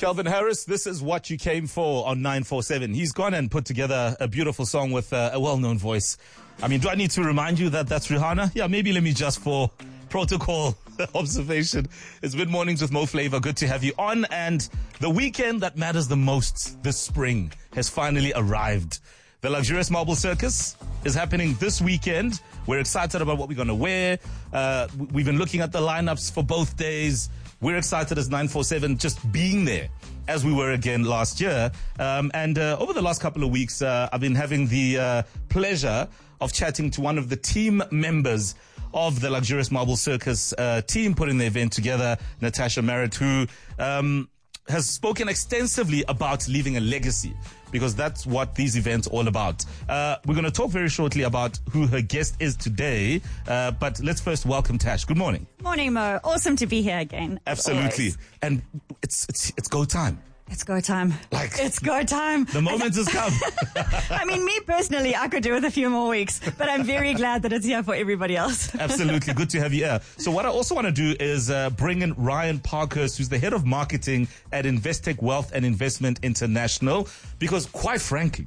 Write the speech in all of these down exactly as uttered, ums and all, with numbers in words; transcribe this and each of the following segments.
Calvin Harris, this is what you came for on nine four seven. He's gone and put together a beautiful song with uh, a well-known voice. I mean, do I need to remind you that that's Rihanna? Yeah, maybe let me just for protocol observation. It's Mid Mornings with Mo Flavor. Good to have you on. And the weekend that matters the most this spring has finally arrived. The Luxurious Marble Circus is happening this weekend. We're excited about what we're going to wear. Uh, we've been looking at the lineups for both days. We're excited as nine four seven just being there as we were again last year. Um, and uh, over the last couple of weeks, uh, I've been having the uh, pleasure of chatting to one of the team members of the Luxurious Marble Circus uh, team putting the event together, Natasha Merritt, who um, has spoken extensively about leaving a legacy, because that's what these events are all about. Uh, we're going to talk very shortly about who her guest is today, uh, but let's first welcome Tash. Good morning. Morning, Mo. Awesome to be here again. Absolutely. And it's it's it's go time. It's go time. Like, it's go time. The moment has come. I mean, me personally, I could do with a few more weeks, but I'm very glad that it's here for everybody else. Absolutely. Good to have you here. So what I also want to do is uh, bring in Ryan Parkhurst, who's the head of marketing at Investec Wealth and Investment International, because quite frankly,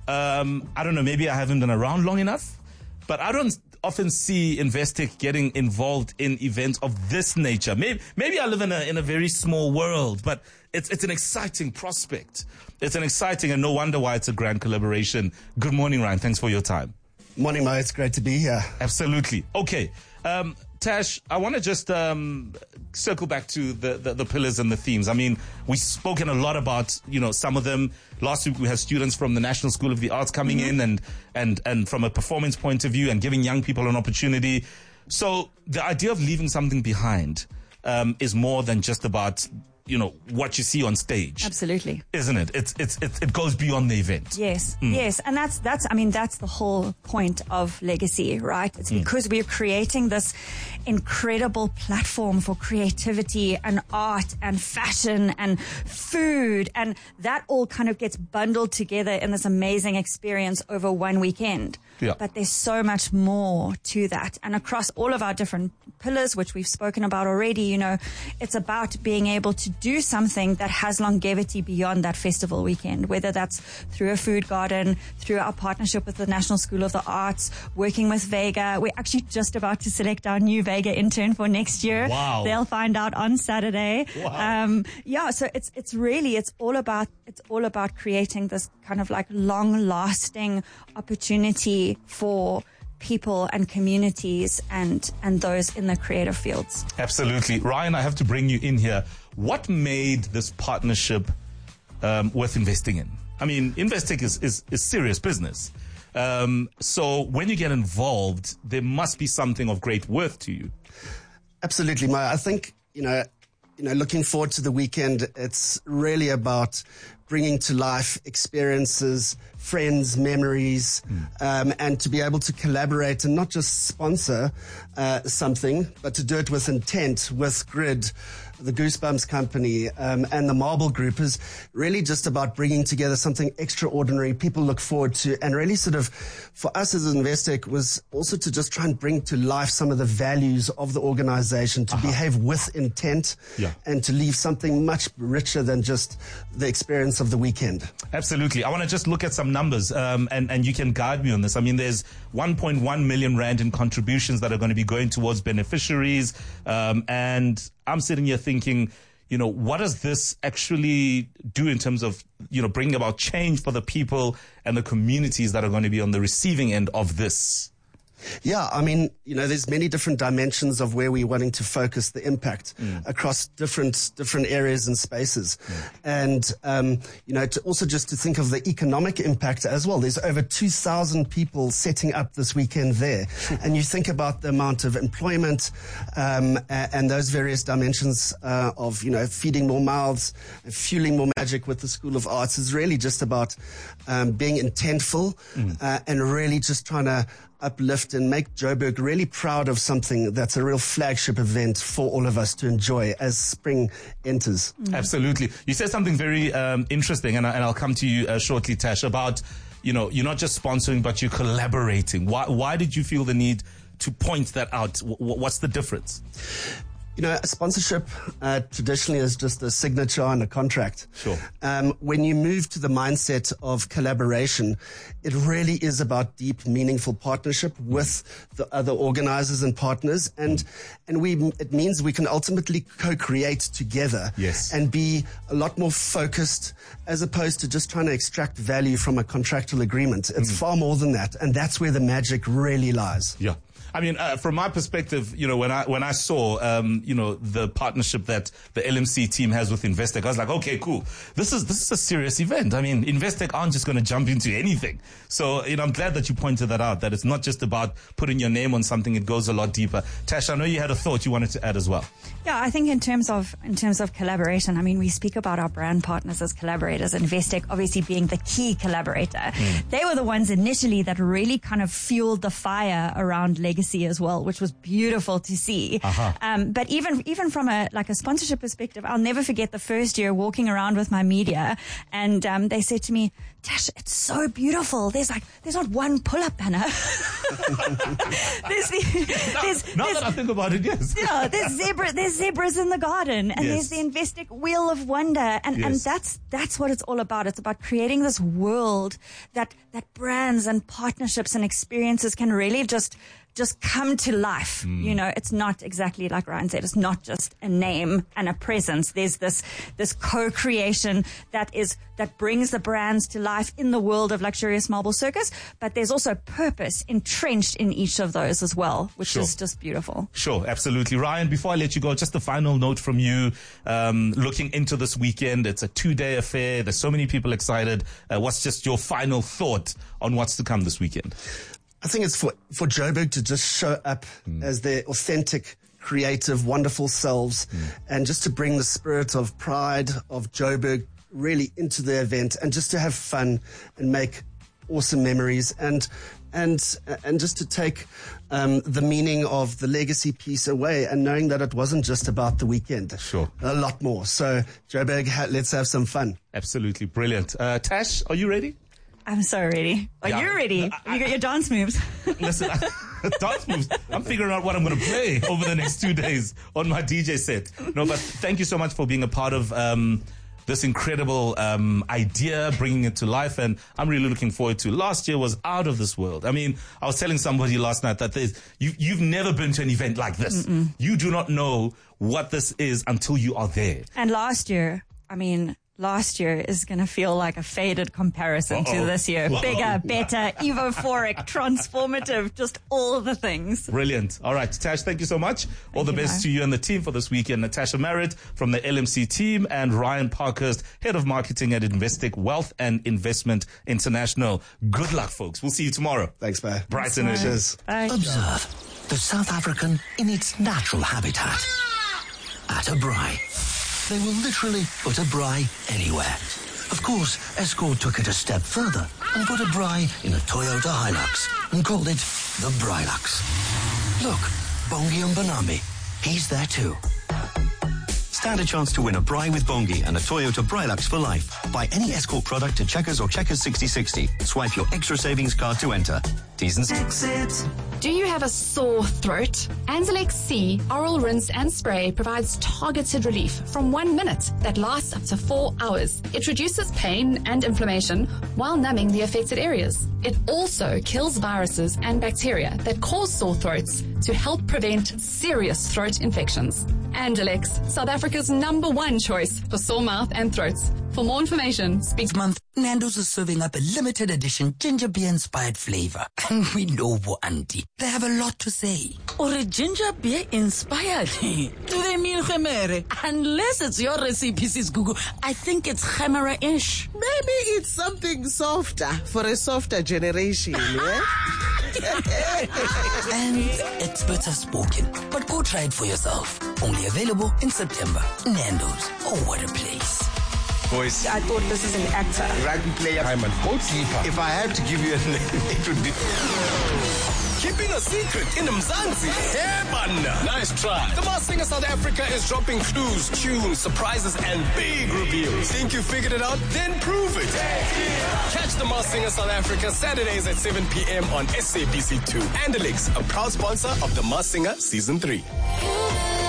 um, I don't know, maybe I haven't been around long enough, but I don't often see Investec getting involved in events of this nature. Maybe, maybe I live in a in a very small world, but it's it's an exciting prospect. It's an exciting, and no wonder why it's a grand collaboration. Good morning, Ryan. Thanks for your time. Morning, Mo. It's great to be here. Absolutely. Okay. Um, Tash, I want to just um, circle back to the, the, the pillars and the themes. I mean, we've spoken a lot about, you know, some of them. Last week we had students from the National School of the Arts coming mm-hmm. in and, and, and from a performance point of view and giving young people an opportunity. So the idea of leaving something behind um, is more than just about, you know, what you see on stage. Absolutely. Isn't it? It's, it's, it's, it goes beyond the event. Yes. Mm. Yes. And that's, that's, I mean, that's the whole point of legacy, right? It's because mm. we're creating this incredible platform for creativity and art and fashion and food. And that all kind of gets bundled together in this amazing experience over one weekend. Yeah. But there's so much more to that. And across all of our different pillars, which we've spoken about already, you know, it's about being able to do something that has longevity beyond that festival weekend, whether that's through a food garden, through our partnership with the National School of the Arts, working with Vega. We're actually just about to select our new Vega intern for next year. Wow. They'll find out on Saturday. Wow. Um, yeah, so it's, it's really, it's all about, it's all about creating this kind of like long lasting opportunity for people and communities and, and those in the creative fields. Absolutely. Ryan, I have to bring you in here. What made this partnership um, worth investing in? I mean, Investec is, is, is serious business. Um, so when you get involved, there must be something of great worth to you. Absolutely, Mo. I think, you know, you know, looking forward to the weekend, it's really about bringing to life experiences, friends, memories, mm. um, and to be able to collaborate and not just sponsor uh, something, but to do it with intent, with Grid, the Goosebumps Company, um, and the Marble Group is really just about bringing together something extraordinary people look forward to, and really sort of, for us as Investec, was also to just try and bring to life some of the values of the organization, to uh-huh. behave with intent, yeah. and to leave something much richer than just the experience of the weekend. Absolutely. I want to just look at some numbers, um, and, and you can guide me on this. I mean, there's one point one million rand in contributions that are going to be going towards beneficiaries, um, and I'm sitting here thinking, you know, what does this actually do in terms of, you know, bringing about change for the people and the communities that are going to be on the receiving end of this? Yeah, I mean, you know, there's many different dimensions of where we're wanting to focus the impact mm. across different different areas and spaces. Mm. And, um, you know, to also just to think of the economic impact as well. There's over two thousand people setting up this weekend there. And you think about the amount of employment um, and, and those various dimensions uh, of, you know, feeding more mouths, and fueling more magic with the School of Arts is really just about um, being intentful mm. uh, and really just trying to uplift and make Joburg really proud of something that's a real flagship event for all of us to enjoy as spring enters. Mm. Absolutely. You said something very um, interesting, and, I, and I'll come to you uh, shortly, Tash, about, you know, you're not just sponsoring, but you're collaborating. Why, why did you feel the need to point that out? W- what's the difference? You know, a sponsorship uh, traditionally is just a signature on a contract. Sure. Um, when you move to the mindset of collaboration, it really is about deep, meaningful partnership with the other organizers and partners, and mm. and we it means we can ultimately co-create together. Yes. And be a lot more focused, as opposed to just trying to extract value from a contractual agreement. It's mm. far more than that, and that's where the magic really lies. Yeah. I mean, uh, from my perspective, you know, when I when I saw, um, you know, the partnership that the L M C team has with Investec, I was like, okay, cool. This is this is a serious event. I mean, Investec aren't just going to jump into anything. So, you know, I'm glad that you pointed that out, that it's not just about putting your name on something. It goes a lot deeper. Tash, I know you had a thought you wanted to add as well. Yeah, I think in terms of in terms of collaboration, I mean, we speak about our brand partners as collaborators. Investec obviously being the key collaborator. Mm. They were the ones initially that really kind of fueled the fire around Legacy as well, which was beautiful to see. Uh-huh. Um, but even even from a like a sponsorship perspective, I'll never forget the first year walking around with my media, and um, they said to me, "Tash, it's so beautiful. There's like there's not one pull-up banner. there's the, there's, now there's, that I think about it, yes. Yeah, there's zebra there's zebras in the garden, and yes. there's the Investec Wheel of Wonder, and yes. and that's that's what it's all about. It's about creating this world that that brands and partnerships and experiences can really just. just come to life. Mm. You know, it's not exactly like Ryan said, it's not just a name and a presence. There's this, this co-creation that is, that brings the brands to life in the world of Luxurious Marble Circus, but there's also purpose entrenched in each of those as well, which sure. is just beautiful. Sure, absolutely. Ryan, before I let you go, just a final note from you, um, looking into this weekend. It's a two-day affair. There's so many people excited. Uh, what's just your final thought on what's to come this weekend? I think it's for, for Joburg to just show up mm. as their authentic, creative, wonderful selves mm. and just to bring the spirit of pride of Joburg really into the event and just to have fun and make awesome memories and and and just to take um, the meaning of the legacy piece away and knowing that it wasn't just about the weekend. Sure. A lot more. So Joburg, ha- let's have some fun. Absolutely. Brilliant. Uh, Tash, are you ready? I'm so ready. Are yeah. you ready? I, I, you got your dance moves. Listen, I, dance moves. I'm figuring out what I'm going to play over the next two days on my D J set. No, but thank you so much for being a part of um, this incredible um, idea, bringing it to life. And I'm really looking forward to. Last year was out of this world. I mean, I was telling somebody last night that there's, you, you've never been to an event like this. Mm-mm. You do not know what this is until you are there. And last year, I mean... Last year is going to feel like a faded comparison Uh-oh. to this year. Whoa. Bigger, better, evophoric, transformative, just all the things. Brilliant. All right, Tash, thank you so much. All thank the best know. to you and the team for this weekend. Natasha Merritt from the L M C team and Ryan Parkhurst, Head of Marketing at Investec Wealth and Investment International. Good luck, folks. We'll see you tomorrow. Thanks, bye. Brighton it is. Observe the South African in its natural habitat. At a braai. They will literally put a braai anywhere. Of course, Escort took it a step further and put a braai in a Toyota Hilux and called it the Brailux. Look, Bongi Mbonambi, he's there too. Stand a chance to win a braai with Bongi and a Toyota Brailux for life. Buy any Escort product at Checkers or Checkers sixty sixty. Swipe your extra savings card to enter. T's and C's. Do you have a sore throat? Anzalex C Oral Rinse and Spray provides targeted relief from one minute that lasts up to four hours. It reduces pain and inflammation while numbing the affected areas. It also kills viruses and bacteria that cause sore throats to help prevent serious throat infections. Anzalex, South Africa's number one choice for sore mouth and throats. For more information, speak. This month, Nando's is serving up a limited edition ginger beer inspired flavor. And we know for auntie, they have a lot to say. Or a ginger beer inspired? Do they mean Khemere? Unless it's your recipe, Sis Gugu, I think it's Khemera-ish. Maybe it's something softer for a softer generation, yeah? And experts have spoken, but go try it for yourself. Only available in September. Nando's. Oh, what a place. Boys, I thought this is an actor. Rugby player. I'm a goalkeeper. If I had to give you a name, it would be... Keeping a secret in Mzansi. Yeah, man. Nice try. The Masked Singer South Africa is dropping clues, tunes, surprises, and big reveals. Think you figured it out? Then prove it. Catch The Masked Singer South Africa Saturdays at seven p.m. on S A B C two. Andelix, a proud sponsor of The Masked Singer Season three.